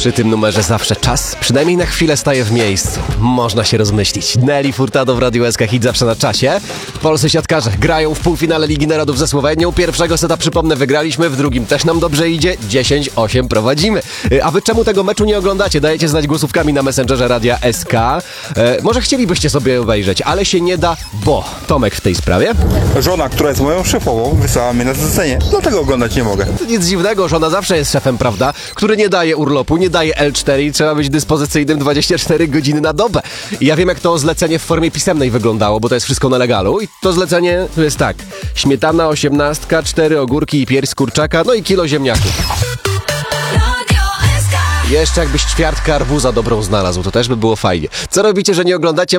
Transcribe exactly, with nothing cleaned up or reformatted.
Przy tym numerze zawsze czas, przynajmniej na chwilę staje w miejscu. Można się rozmyślić. Nelly Furtado w Radiu S K Hit zawsze na czasie. Polscy siatkarze grają w półfinale Ligi Narodów ze Słowenią. Pierwszego seta, przypomnę, wygraliśmy, w drugim też nam dobrze idzie. dziesięć osiem prowadzimy. A wy czemu tego meczu nie oglądacie? Dajecie znać głosówkami na Messengerze Radia S K. E, może chcielibyście sobie obejrzeć, ale się nie da, bo Tomek w tej sprawie. Żona, która jest moją szefową, wysłała mnie na zlecenie, dlatego oglądać nie mogę. Nic dziwnego, żona zawsze jest szefem, prawda? Który nie daje urlopu, nie daje L cztery i trzeba być dyspozycyjnym dwadzieścia cztery godziny na dobę. I ja wiem, jak to zlecenie w formie pisemnej wyglądało, bo to jest wszystko na legalu. I to zlecenie to jest tak. Śmietana osiemnastka, cztery ogórki i pierś z kurczaka, no i kilo ziemniaków. Jeszcze jakbyś ćwiartkę arbuza dobrą znalazł, to też by było fajnie. Co robicie, że nie oglądacie